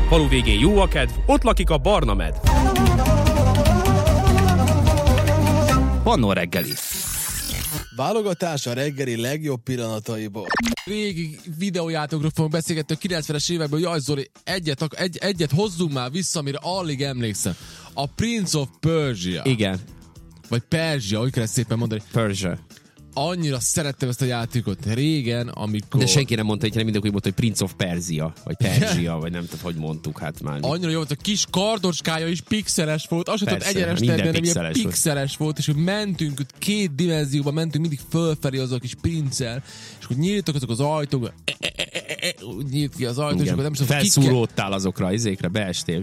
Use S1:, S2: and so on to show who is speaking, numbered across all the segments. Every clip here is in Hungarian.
S1: Falu végén jó a kedv, ott lakik a barna med. Pannó reggeli.
S2: Válogatás a reggeli legjobb pillanataiból.
S3: Régi videójátékokról fogunk beszélgetni a 90-es évekből. Jaj, Zoli, egyet hozzunk már vissza, amire alig emlékszem. A Prince of Persia.
S1: Igen.
S3: Vagy Perzsia, hogy kell ezt szépen mondani.
S1: Persia.
S3: Annyira szerettem ezt a játékot régen, amikor...
S1: De senki nem mondta, hogy nem mindenki mondta, hogy Prince of Persia, vagy Perzsia, vagy nem tudom, hogy mondtuk, hát már.
S3: Annyira jó volt, a kis kardocskája is pixeles volt, azt sem tudott egyenes
S1: minden
S3: terben,
S1: pixeles
S3: ilyen pixeles volt, és hogy mentünk, két dimenzióban mentünk, mindig fölfelé azok a kis pincel, és akkor nyíltak azok az ajtók, nyílt ki az ajtó, és akkor nem tudom,
S1: felszúródtál azokra, izékre, beestél.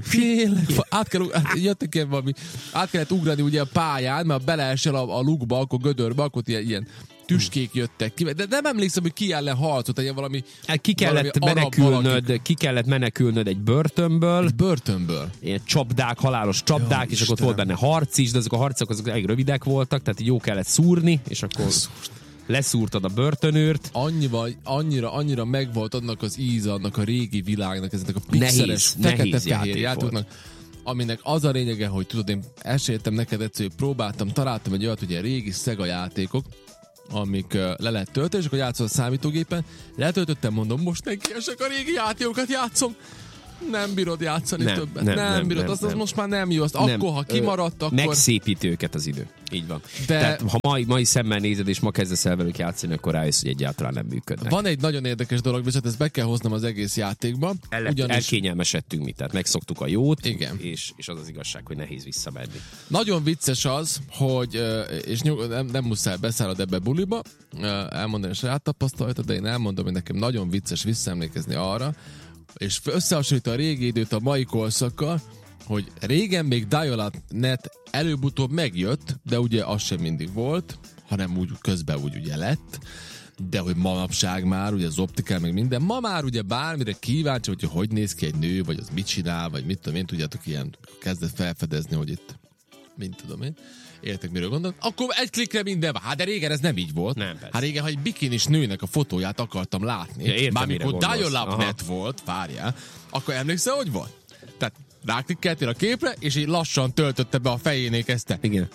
S3: Át kellett ugrani ugye a pályán, mert beleesel a lukba, akkor gödörbe, akkor ilyen tüskék jöttek ki, de nem emlékszem, hogy ki ellen harcot, egy valami...
S1: Ki kellett menekülnöd egy börtönből.
S3: Egy börtönből.
S1: Ilyen csapdák, halálos csapdák, és akkor ott volt benne harc is, de azok a harcok azok elég rövidek voltak, tehát jó kellett szúrni, és akkor leszúrtad a börtönőrt.
S3: Annyira megvolt annak az íze, annak a régi világnak, ezeknek a pixeles, fekete-fehér játékoknak, aminek az a lényege, hogy tudod, én esélytem neked egyszer, hogy találtam egy olyat, ugye régi Sega játékok, amik le lehet tölteni, és akkor játszol a számítógépen. Letöltöttem, mondom, most nekiesek a régi játékokat játszom. Nem bírod játszani többet. Nem bírod, az most már nem jó. Azt nem, akkor, ha kimaradt, akkor...
S1: Megszépíti őket az idő. Így van. Tehát, ha mai szemmel nézed, és ma kezdesz el velük játszani, akkor rájössz, hogy egyáltalán nem működnek.
S3: Van egy nagyon érdekes dolog, viszont ezt be kell hoznom az egész játékba.
S1: Elkényelmesedtünk mi, tehát megszoktuk a jót,
S3: igen.
S1: És az az igazság, hogy nehéz visszamenni.
S3: Nagyon vicces az, hogy, és nem muszáj beszállod ebbe buliba, elmondani a saját tapasztalatot, de én elmondom, hogy nekem nagyon vicces visszaemlékezni arra, és összehasonlítva a régi időt a mai korszakkal, hogy régen még Dial-Up-net előbb-utóbb megjött, de ugye az sem mindig volt, hanem úgy közben úgy ugye lett, de hogy manapság már, ugye az optikál meg minden, ma már ugye bármire kíváncsi, hogy néz ki egy nő, vagy az mit csinál, vagy mit tudom én, tudjátok, ilyen kezdett felfedezni, hogy itt, mint tudom én, értek, miről gondolok, akkor egy klikre minden van. Hát de régen ez nem így volt.
S1: Nem,
S3: hát régen, ha egy bikinis nőnek a fotóját akartam látni, bármikor Dial-Up-net volt, várjál, akkor emlékszel, hogy volt? Tehát ráklikkeltél a képre, és így lassan töltötte be a fejénék ezt.
S1: Igen.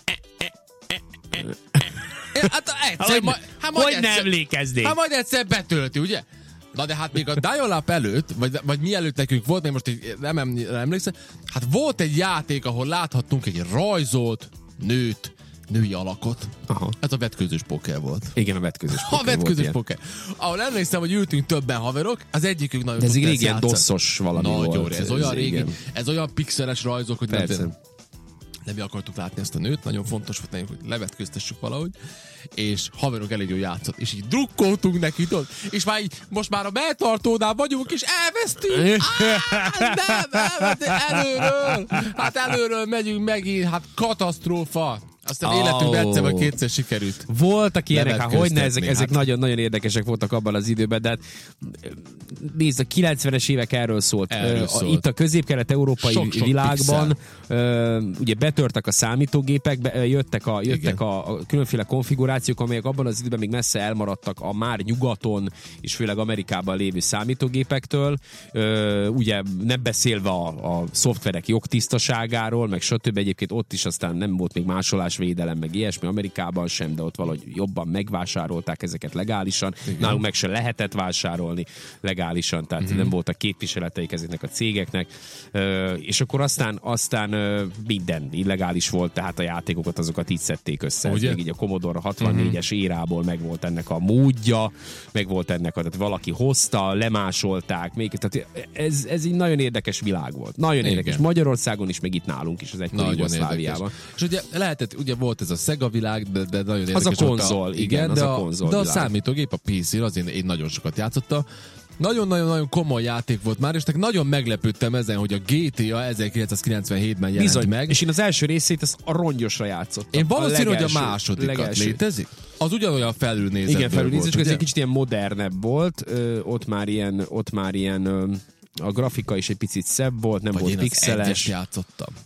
S3: Hát egyszer,
S1: hogy nem emlékeznék?
S3: Hát majd egyszer betölti, ugye? Na de hát még a Dial-Up előtt, vagy mielőtt nekünk volt, még most így nem emlékszem, hát volt egy játék, ahol láthattunk egy rajzolt női alakot.
S1: Aha.
S3: Ez a vetkőzős poker volt.
S1: Igen, a vetkőzős poker.
S3: A vetkőzős poker. Ahol emlékszem, hogy ültünk többen haverok, az egyikük nagyon
S1: tudta ezt játszani. Ez régen dosszos valami volt.
S3: Ez olyan régi, ez olyan pixeles rajzok, hogy nem akartuk látni ezt a nőt, nagyon fontos volt nekünk, hogy levetkőztessük valahogy, és haverok elég jól játszott, és így drukkoltunk neki, tudod, és már így, most már a betartónál vagyunk, és elvesztünk! Előről megyünk megint, hát katasztrófa! Aztán életünkben egyszer vagy kétszer sikerült.
S1: Voltak ilyenek, hogyne, ezek nagyon-nagyon érdekesek voltak abban az időben, de hát nézd, a 90-es évek erről szólt. Itt a közép-kelet-európai világban ugye betörtek a számítógépek, jöttek a különféle konfigurációk, amelyek abban az időben még messze elmaradtak a már nyugaton és főleg Amerikában lévő számítógépektől. Ugye nem beszélve a szoftverek jogtisztaságáról, meg stb. Egyébként ott is aztán nem volt még másolásvédelem, meg ilyesmi, Amerikában sem, de ott valahogy jobban megvásárolták ezeket legálisan. Igen. Nálunk meg se lehetett vásárolni legálisan, tehát nem voltak képviseleteik ezeknek a cégeknek. És akkor aztán minden illegális volt, tehát a játékokat azokat így szedték össze. Még így a Commodore 64-es érából megvolt ennek a módja, megvolt ennek tehát valaki hozta, lemásolták, még, tehát ez így nagyon érdekes világ volt. Nagyon érdekes. Magyarországon is, meg itt nálunk is, az egykori Jugoszláviában.
S3: És ugye lehetett, ugye volt ez a Sega világ, de nagyon érdekes.
S1: Az a konzol, igen,
S3: de a számítógép, a PC-r, az én nagyon sokat játszottam. Nagyon-nagyon komoly játék volt már, és nagyon meglepődtem ezen, hogy a GTA 1997-ben jelent meg.
S1: És én az első részét a rongyosra játszottam.
S3: Én valószínű, hogy a másodikat létezik. Az ugyanolyan felülnézetből
S1: igen, felülnézet, csak ez egy kicsit ilyen modernebb volt, ott már ilyen a grafika is egy picit szebb volt, nem volt pixeles.
S3: Játszottam.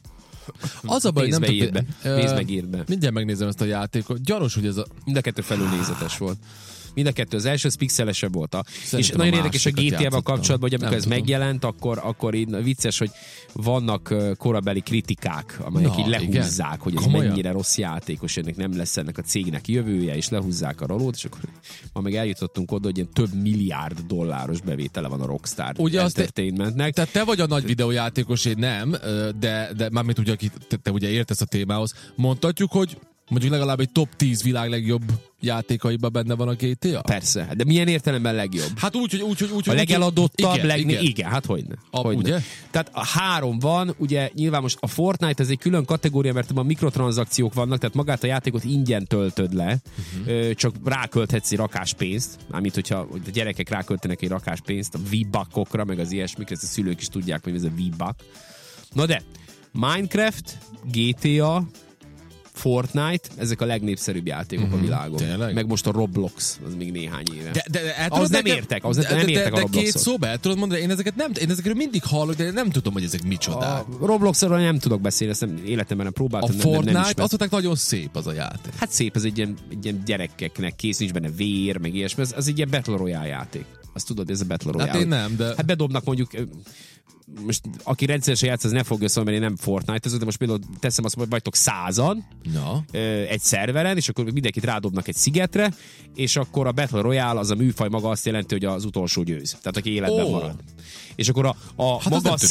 S3: Az a baj, nem tudom.
S1: Nézd meg, írd be.
S3: Mindjárt megnézem ezt a játékot. Gyanús, hogy ez a...
S1: Mind a kettő felülnézetes volt. Mind a kettő, az első, az pixelesebb volt. És nagyon érdekes a GTA-val kapcsolatban, hogy amikor ez megjelent, akkor így vicces, hogy vannak korabeli kritikák, amelyek így lehúzzák, igen. Hogy ez mennyire rossz játékos, ennek nem lesz ennek a cégnek jövője, és lehúzzák a rolót, és akkor ma meg eljutottunk oda, hogy ilyen több milliárd dolláros bevétele van a Rockstar ugye Entertainmentnek.
S3: Tehát te vagy a nagy videójátékos, én nem, de mármint ugye, aki te ugye értesz a témához, mondhatjuk, hogy mondjuk legalább egy top 10 világ legjobb játékaiban benne van a GTA?
S1: Persze, de milyen értelemben legjobb?
S3: Hát úgy,
S1: a legeladottabb, igen, hát hogyne.
S3: Ugye?
S1: Tehát a 3 van, ugye nyilván most a Fortnite ez egy külön kategória, mert a mikrotranszakciók vannak, tehát magát a játékot ingyen töltöd le, csak rákölthetsz egy rakás pénzt, mármint hogyha a gyerekek ráköltenek egy rakás pénzt a V-Buckokra, meg az ilyesmikre, ezt a szülők is tudják, hogy ez a V-Buck. Na de, Minecraft, GTA, Fortnite, ezek a legnépszerűbb játékok a világon.
S3: Tényleg?
S1: Meg most a Roblox, az még néhány éve.
S3: De
S1: ahhoz nem értek a Robloxot.
S3: De két szóba el tudod mondani, én ezekről mindig hallok, de nem tudom, hogy ezek micsodák.
S1: A Robloxról nem tudok beszélni, ezt életemben nem próbáltam.
S3: A Fortnite, azt mondták, nagyon szép az a játék.
S1: Hát szép, ez egy ilyen gyerekeknek kész, nincs benne vér, meg ilyesmi, ez egy ilyen Battle Royale játék. Azt tudod, ez a Battle Royale.
S3: Hát én nem, de...
S1: Hát bedobnak mondjuk... Most aki rendszeresen játsz, az ne fogja szólni, mert én nem Fortnite-ozok, de most például teszem azt, hogy vagytok 100-an egy szerveren, és akkor mindenkit rádobnak egy szigetre, és akkor a Battle Royale, az a műfaj maga azt jelenti, hogy az utolsó győz. Tehát aki életben marad. És akkor
S3: hát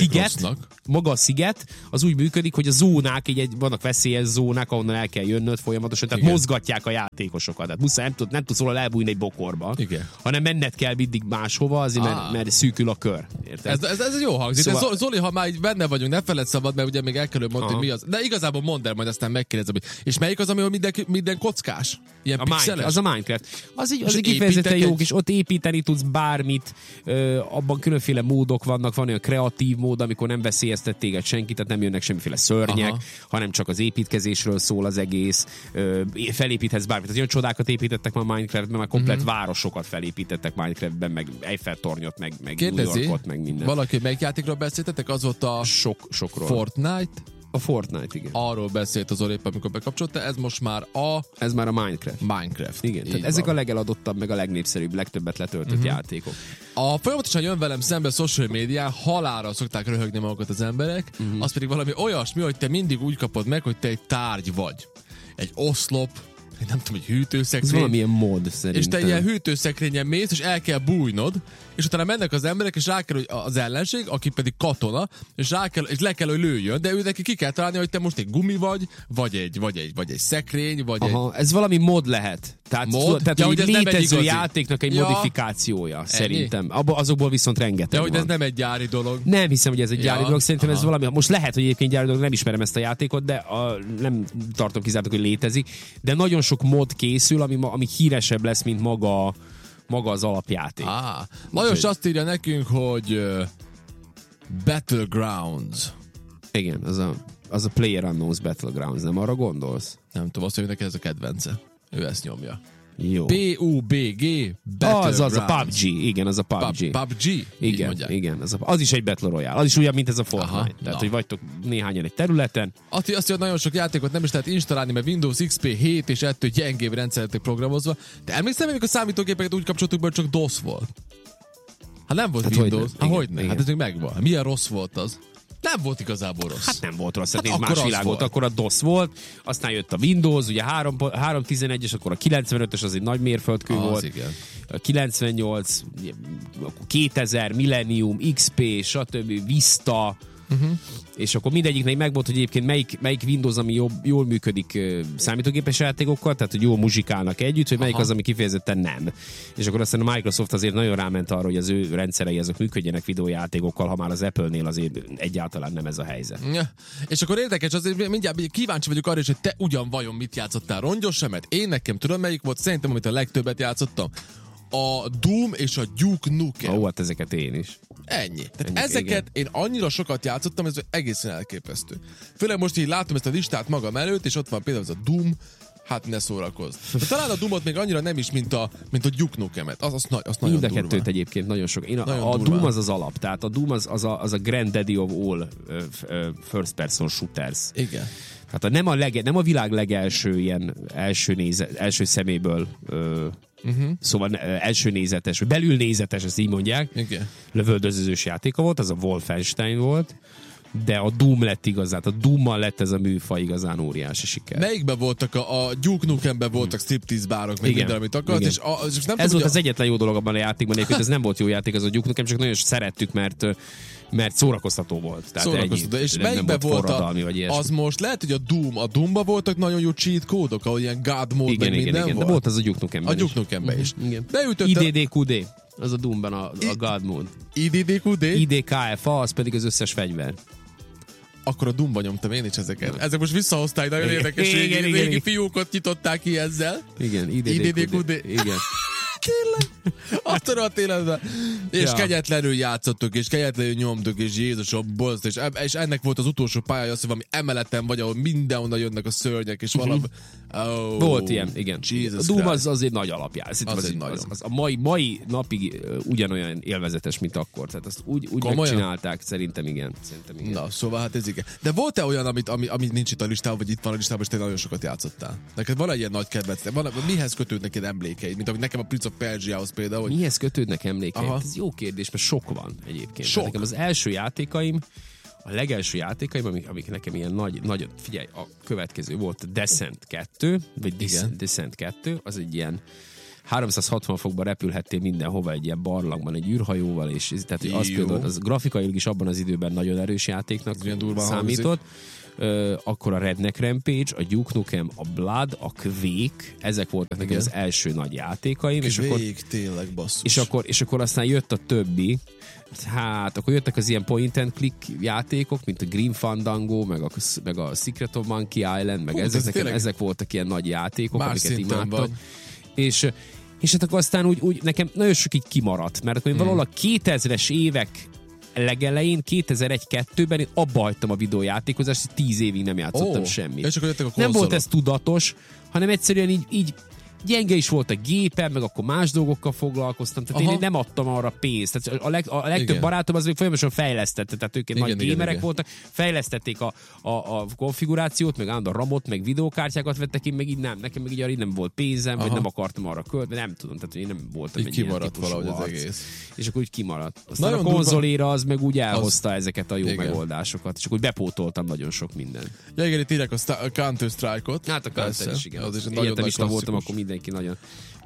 S1: maga a sziget, az úgy működik, hogy a zónák, vannak veszélyes zónák, ahonnan el kell jönnöd folyamatosan, tehát mozgatják a játékosokat. Tehát muszáj, nem tudsz róla elbújni egy bokorba, hanem menned kell mindig máshova, azért mert szűkül a kör. Érted?
S3: Ez jó hangzik. Szóval... De Zoli, ha már így benne vagyunk, ne feledd szabad, mert ugye még el kell mondani, mi az. De igazából mondd el, majd aztán megkérdezem. És melyik az, ahol minden kockás? Ilyen pixeles?
S1: Az a Minecraft. Az egy kifejezetten jó kis, ott építeni tudsz bármit, abban különféle módok vannak, van olyan kreatív mód, amikor nem veszélyeztet téged senki, tehát nem jönnek semmiféle szörnyek, hanem csak az építkezésről szól az egész. Felépíthetsz bármit. Az olyan csodákat építettek már Minecraftben, már komplett városokat felépítettek Minecraftben, meg Eiffel-tornyot, meg New Yorkot, meg minden.
S3: Valaki melyik játékról beszéltetek? Az volt a
S1: sokról.
S3: Fortnite?
S1: A Fortnite, igen.
S3: Arról beszélt az Orépp, amikor bekapcsolta, ez most már
S1: Ez már a Minecraft.
S3: Igen.
S1: Tehát ezek a legeladottabb, meg a legnépszerűbb, legtöbbet letöltött játékok.
S3: Folyamatosan jön velem szembe social médián, halálra szokták röhögni magukat az emberek, az pedig valami olyasmi, hogy te mindig úgy kapod meg, hogy te egy tárgy vagy. Egy oszlop, nem tudom, egy hűtőszekrény.
S1: Ez valamilyen mód szerintem.
S3: És te ilyen hűtőszekrényen mész, és el kell bújnod, és utána mennek az emberek, és rá kell, hogy az ellenség, aki pedig katona, és le kell, hogy lőjön, de ő neki ki kell találni, hogy te most egy gumi vagy egy szekrény, vagy
S1: ez valami mod lehet. Tehát hogy egy létező játéknak egy modifikációja, szerintem. Azokból viszont rengeteg
S3: hogy ez nem egy gyári dolog.
S1: Nem hiszem, hogy ez egy gyári dolog, szerintem ez valami. Most lehet, hogy egyébként gyári dolog, nem ismerem ezt a játékot, de nem tartom kizártnak, hogy létezik, de nagyon sok mod készül, ami híresebb lesz, mint maga az alapjáték.
S3: Lajos azt írja nekünk, hogy Battlegrounds.
S1: Igen, az a PlayerUnknown's Battlegrounds, nem arra gondolsz?
S3: Nem tudom, azt mondja, neki ez a kedvence. Ő ezt nyomja.
S1: Jó.
S3: PUBG Battlegrounds.
S1: Az a PUBG, igen, az a PUBG.
S3: PUBG?
S1: Igen, az is egy Battle Royale. Az is olyan, mint ez a Fortnite. Tehát, hogy vagytok néhányan egy területen.
S3: Azt hogy nagyon sok játékot nem is lehet installálni, mert Windows XP 7 és ettől gyengébb rendszerek programozva. De emlékszem, amikor a számítógépeket úgy kapcsoltuk, hogy csak DOS volt. Hát nem volt Windows. Hogyne? Hát ez még megvan. Milyen rossz volt az? Nem volt igazából rossz.
S1: Hát nem volt rossz, hát más világ volt. Akkor a DOS volt, aztán jött a Windows, ugye 3.11-es, akkor a 95-ös az egy nagy mérföldkő volt.
S3: Igen.
S1: A 98, 2000, Millennium, XP, stb. Vista, és akkor mindegyiknek megvolt, hogy egyébként melyik Windows, ami jól működik számítógépes játékokkal, tehát hogy jól muzsikálnak együtt, hogy melyik az, ami kifejezetten nem. És akkor aztán a Microsoft azért nagyon ráment arra, hogy az ő rendszerei azok működjenek videójátékokkal, ha már az Apple-nél azért egyáltalán nem ez a helyzet.
S3: Ja. És akkor érdekes, azért mindjárt kíváncsi vagyok arra is, hogy te vajon mit játszottál, rongyos mert én nekem tudom melyik volt, szerintem amit a legtöbbet játszottam. A Doom és a Duke Nukem.
S1: Hát ezeket én is.
S3: Ennyi. Tehát ezeket én annyira sokat játszottam, ez egészen elképesztő. Főleg most így látom ezt a listát magam előtt, és ott van például ez a Doom, hát ne szórakozz. De talán a Doomot még annyira nem is, mint a Duke Nukem-et. Az nagyon durva.
S1: Mind a kettőt egyébként nagyon sok. A Doom az alap, tehát a Doom az a granddaddy of all first person shooters.
S3: Igen.
S1: Tehát nem a világ legelső ilyen első szeméből szóval első nézetes, belül nézetes, ezt így mondják.
S3: Igen.
S1: Lövöldözős játéka volt, az a Wolfenstein volt, de a Doom lett igazán, a Doommal lett ez a műfaj igazán óriási siker.
S3: Melyikben voltak a Duke Nukemben voltak striptease bárok, meg minden, amit akart, és nem
S1: ez volt az egyetlen jó dolog abban a játékban, egyébként ez nem volt jó játék, az a Duke Nukem, csak nagyon szerettük, mert szórakoztató volt. Tehát
S3: szórakoztató. És melyikben volt az most? Lehet, hogy a Doomba voltak nagyon jó cheat kódok, ahol ilyen God mode, meg minden volt.
S1: De volt az a Duke Nukemben
S3: is. A Duke Nukemben is.
S1: IDDQD, az a Doomban a God mode.
S3: IDDQD?
S1: IDKFA, az pedig az összes fegyver.
S3: Akkor a Doomba nyomtam én is ezeket. Ezek most visszahozták, nagyon érdekes régi fiúkat nyitották ki ezzel.
S1: Igen, IDDQD. Igen.
S3: Tényleg? Azt a életben. És kegyetlenül játszottuk, és kegyetlenül nyomtuk, és Jézusom, bozt, és ennek volt az utolsó pályája, az, hogy valami emeleten vagy, ahol mindenhonnan jönnek a szörnyek, és valami...
S1: Volt ilyen, igen.
S3: Jesus
S1: a Doom az azért nagy alapján. Az a mai napig ugyanolyan élvezetes, mint akkor. Tehát azt úgy megcsinálták, szerintem igen.
S3: Na, szóval hát ez igen. De volt-e olyan, amit nincs itt a listában, vagy itt van a listában, és te nagyon sokat játszottál? Neked van egy ilyen nagy kedvenc? Mihez kötődnek ilyen emlékeid? Mint amit nekem a Prince of Persia-hoz például. Hogy...
S1: Mihez kötődnek emlékeid? Ez jó kérdés, mert sok van egyébként.
S3: Sok.
S1: Nekem az első játékaim, a legelső játékaim, amik nekem ilyen nagy, figyelj, a következő volt a Descent 2, vagy Descent 2, az egy ilyen 360 fokban repülhettél mindenhova egy ilyen barlangban, egy űrhajóval, és tehát az például az grafikailag is abban az időben nagyon erős játéknak számított. Akkor a Redneck Rampage, a Duke Nukem, a Blood, a Quake, ezek voltak nekem az első nagy játékaim.
S3: Quake, tényleg basszus.
S1: És akkor aztán jött a többi, hát akkor jöttek az ilyen point and click játékok, mint a Grim Fandango, meg a Secret of Monkey Island, meg ezek voltak ilyen nagy játékok, amiket imádtak. És hát akkor aztán úgy nekem nagyon sok így kimaradt, mert akkor valahol a 2000-es évek legelején, 2001-2-ben én abba hagytam a videójátékozást, 10 évig nem játszottam semmit.
S3: És akkor jöttek a
S1: nem volt ez tudatos, hanem egyszerűen így gyenge is volt a gépem, meg akkor más dolgokkal foglalkoztam, tehát én nem adtam arra pénzt. Tehát a legtöbb barátom az még folyamatosan fejlesztette, tehát ők nagy gamerek voltak, fejlesztették a konfigurációt, meg állandóan ramot, meg videókártyákat vettek, én meg így nem, nekem meg így nem volt pénzem, vagy nem akartam arra költeni, nem tudom, tehát én nem voltam
S3: így egy kimaradt valahogy az egész.
S1: És akkor úgy kimaradt. Aztán nagyon a konzoléra az meg úgy elhozta ezeket a jó megoldásokat, és akkor úgy bepótoltam nagyon sok mindent.
S3: Ja, igen, itt írják a Counter-Strike-ot.
S1: Hát a Counter is, igen. Egyetemista voltam, akkor mindenki nagyon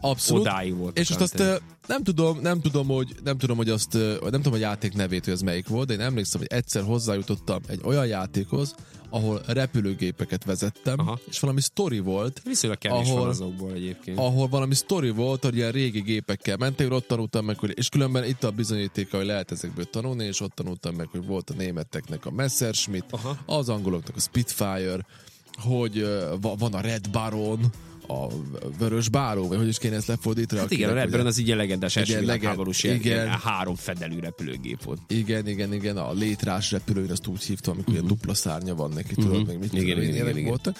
S1: odáig volt.
S3: És most azt nem tudom, hogy a játék nevét, hogy az melyik volt, de én emlékszem, hogy egyszer hozzájutottam egy olyan játékhoz, ahol repülőgépeket vezettem, és valami sztori volt.
S1: Viszonylag kevés van azokból egyébként.
S3: Ahol valami sztori volt, hogy ilyen régi gépekkel mentél, ott tanultam meg, és különben itt a bizonyítéka, hogy lehet ezekből tanulni, és ott tanultam meg, hogy volt a németeknek a Messerschmitt, az angoloknak a Spitfire, hogy van a Red Baron, a vörös báró, vagy hogy is kéne ezt lefordítani?
S1: Hát igen, a Red Baron az így ilyen legendás első világháborús ilyen 3 fedelű repülőgép volt.
S3: Igen, a létrás repülőn, azt úgy hívtam, amikor ilyen dupla szárnya van neki, tudod, meg mit tudom, voltak.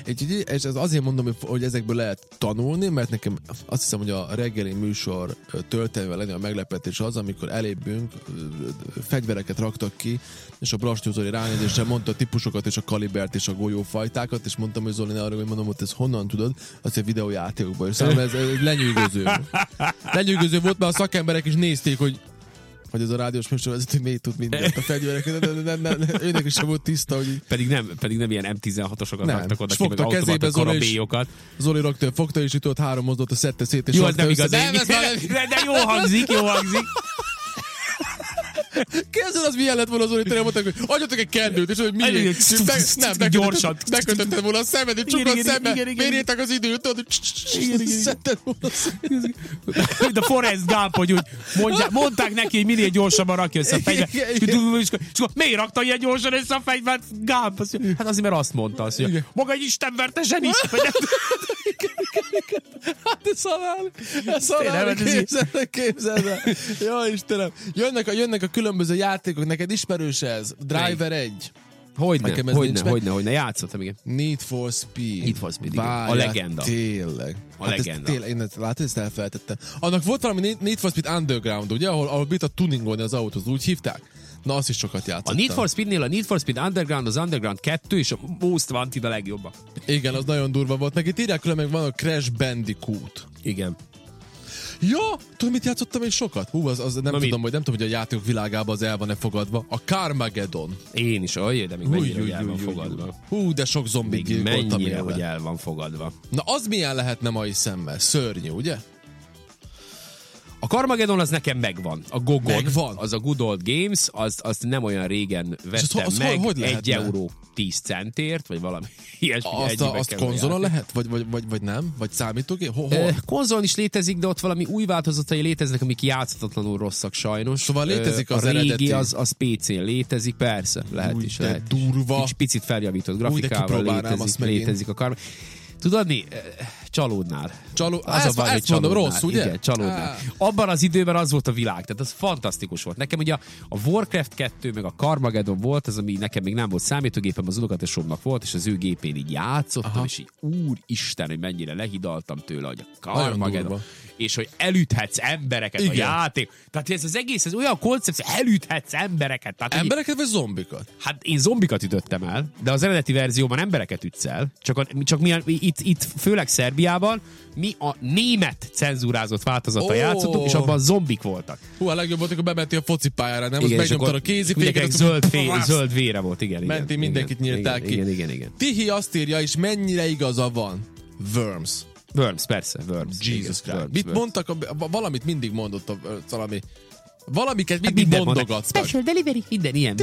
S3: És ez azért mondom, hogy ezekből lehet tanulni, mert nekem azt hiszem, hogy a reggeli műsor töltelmével lenni a meglepetés az, amikor elébünk, fegyvereket raktak ki, és a Brasnyú Zoli ránézésre mondta a típusokat, és a kalibert, és a golyófajtákat, és mondtam, hogy Zoli, ne arra, hogy mondom, hogy ez honnan tudod, azt a videójátékokban. És számomra ez lenyűgöző. Lenyűgöző volt, mert a szakemberek is nézték, hogy ez a rádiós műsorvezető miért tud mindent a fegyvereket. Őnek is sem volt tiszta, hogy...
S1: Pedig nem ilyen M16-osokat raktak oda ki, meg automata karabélyokat.
S3: Zoli rögtön fogta, és itt ott 3 mozdult a szette szét, és
S1: jó, az nem igaz. De jó hangzik.
S3: Képzeld, az milyen lett volna az Zoli, mondták, hogy adjatok egy kendőt, és hogy miért? Nem,
S1: gyorsan.
S3: Bekötötted volna a szemed, egy csukott szembe, mérjétek az időt, tudod, hogy szedted volna a szemed.
S1: Mint a Forrest Gump, hogy úgy mondták neki, hogy minél gyorsabban rakja össze a fegyvert. És akkor miért rakta ilyen gyorsan össze a fegyvert? Gump. Hát azért, mert azt mondta, hogy maga egy istenverte zseni.
S3: Hát ez szalál. Képzeld el. Jaj, Istenem. Jönnek a különböző játékok, neked ismerős ez? Driver 1.
S1: Hogyne, játszottam, igen.
S3: Need for Speed,
S1: igen. A legenda.
S3: Tényleg.
S1: A legenda.
S3: Látod, ezt elfelejtettem. Annak volt valami Need for Speed Underground, ugye, ahol bit a tuningolni az autót, úgy hívták? Na, azt is sokat játszottam.
S1: A Need for Speednél a Need for Speed Underground, az Underground 2 és a Most Wanted a legjobbak.
S3: Igen, az nagyon durva volt. Meg itt írják külön, meg van a Crash Bandicoot.
S1: Igen.
S3: Ja, tudom, mit játszottam én sokat? Nem tudom, hogy a játékok világában az el van-e fogadva. A Carmageddon.
S1: Én is, de még mennyire el van fogadva.
S3: De sok zombi gyilkoltam
S1: mennyire, hogy el van fogadva.
S3: Na, az milyen lehetne mai szemmel? Szörnyű, ugye?
S1: A Carmageddon az nekem megvan. A Gogon,
S3: megvan.
S1: Az a Good Old Games, azt nem olyan régen vettem meg.
S3: Hogy
S1: 1 euró 10 centért, vagy valami ilyesmi.
S3: Azt konzolon lehet? Vagy nem? Vagy számítógép?
S1: Konzolon is létezik, de ott valami új változatai léteznek, amik játszhatatlanul rosszak sajnos.
S3: Szóval létezik az
S1: régi,
S3: eredeti.
S1: az PC-n létezik, persze. Lehet is.
S3: Durva.
S1: Picit feljavított grafikával létezik a Carmageddon. Tudod mi? Csalódnál.
S3: Ezt mondom, rossz, ugye?
S1: Igen, csalódnál. Abban az időben az volt a világ, tehát az fantasztikus volt. Nekem ugye a Warcraft 2 meg a Carmageddon volt, az, ami nekem még nem volt számítógépem, az unokatesomnak volt, és az ő gépén így játszottam, és így úristen, hogy mennyire lehidaltam tőle, hogy a Carmageddon. És hogy elüthetsz embereket a játék. Tehát ez az egész, ez olyan koncepció, elüthetsz embereket. Tehát,
S3: embereket vagy zombikat?
S1: Hát én zombikat ütöttem el, de az eredeti verzióban embereket ütsz el. Csak mi itt főleg Szerbiában mi a német cenzúrázott változattal játszottunk, és abban zombik voltak.
S3: A legjobb volt, amikor bementél a focipályára, nem? Igen, azt megnyomtad a kéziféket.
S1: Zöld vére volt, igen.
S3: Mentél, mindenkit nyírták ki.
S1: Igen.
S3: Tihi azt írja, és mennyire igaza van. Worms,
S1: persze, Worms.
S3: Jesus Christ. Mit mondtak? Valamit mindig mondott valami. Valamiket mindig mondogattak.
S1: Special delivery, minden.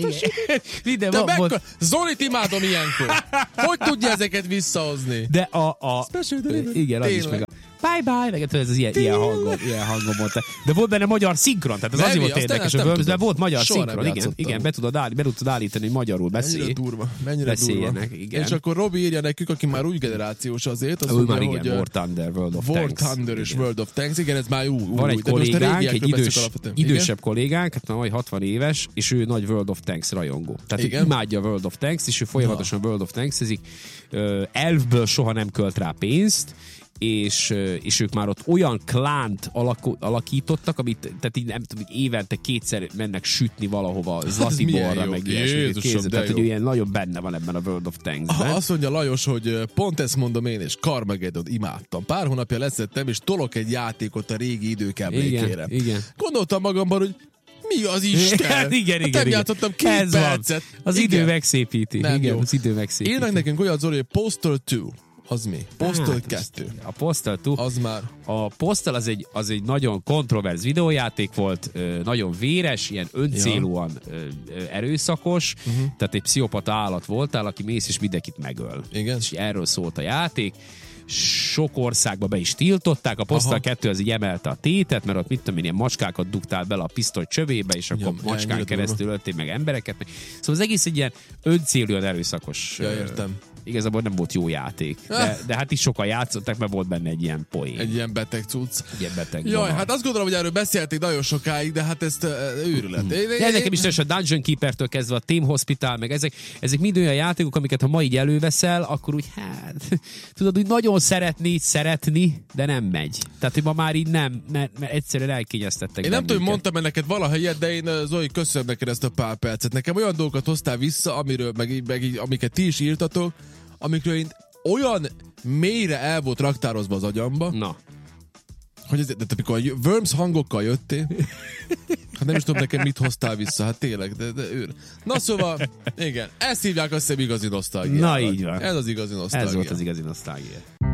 S1: Minden
S3: volt. Zolit imádom ilyenkor. Hogy tudja ezeket visszahozni?
S1: De a
S3: Special delivery.
S1: Igen, az is meg bye-bye, meg ez az ilyen hangon mondta. De volt benne magyar szinkron, tehát az azért volt érdekes, de volt magyar szinkron, igen, be tudod állítani, hogy magyarul beszélj.
S3: Mennyire durva. Igen. És akkor Robi írja nekünk, aki már új generációs azért, azt
S1: mondja, hogy War Thunder, World of Tanks.
S3: War Thunder és World of Tanks, igen, ez már új.
S1: Van egy kollégánk, egy idősebb kollégánk, hát már majd 60 éves, és ő nagy World of Tanks rajongó. Tehát ő imádja a World of Tanks, és ő folyamatosan World of Tanks-ezik. Elfből soha nem költ rá pénzt, és ők már ott olyan klánt alakítottak, amit, tehát így nem tudom, évente 2-szer mennek sütni valahova Zlatiborra, meg ilyesmit. Tehát, hogy ilyen nagyon benne van ebben a World of Tanks-ben.
S3: Azt mondja Lajos, hogy pont ezt mondom én, és Carmageddon imádtam. Pár hónapja leszettem, és tolok egy játékot a régi idők emlékére.
S1: Igen.
S3: Gondoltam magamban, hogy mi az Isten?
S1: Igen.
S3: Nem játszottam 2 percet.
S1: Az idő megszépíti. Igen, az idő megszépíti.
S3: Írnak nekünk olyan, Zoli, hogy Postal 2. Az mi? Postal 2.
S1: A Postal 2.
S3: Az már.
S1: A Postal az egy nagyon kontroverz videójáték volt, nagyon véres, ilyen öncélúan erőszakos, tehát egy pszichopata állat voltál, aki mész és mindenkit megöl.
S3: Igen.
S1: És erről szólt a játék. Sok országba be is tiltották, a Postal 2 az így emelte a tétet, mert ott mit tudom én, ilyen macskákat dugtál bele a pisztoly csövébe, és akkor macskán keresztül öltél meg embereket. Szóval az egész egy ilyen öncélúan erőszakos.
S3: Ja, értem.
S1: Igazából nem volt jó játék. De hát is sokan játszották, mert volt benne egy ilyen poén.
S3: Egy ilyen beteg cucc.
S1: Ilyen beteg.
S3: Jaj, hát azt gondolom, hogy erről beszélték nagyon sokáig, de hát ezt őrület.
S1: Nekem is a Dungeon Keeper-től kezdve a Team Hospital, meg ezek mind olyan játékok, amiket ha ma így előveszel, akkor úgy tudod, úgy nagyon szeretni, de nem megy. Tehát, hogy ma már így nem, mert egyszerűen elkényeztettek.
S3: Én nem tudom, hogy mondtam neked valaha ilyet, de én, Zoli, köszönöm neked ezt a pár percet. Nekem olyan dolgokat hoztál vissza, amiről, amiket ti is írtatok, amikről én olyan mélyre el volt raktározva az agyamba,
S1: na,
S3: hogy de amikor a Worms hangokkal jöttél, hát nem is tudom nekem mit hoztál vissza, hát tényleg, de őr. Na szóval, igen, ezt hívják azt hiszem igazi nosztalgiát.
S1: Na így van.
S3: Ez az igazi nosztalgia.
S1: Ez volt az igazi nosztalgia.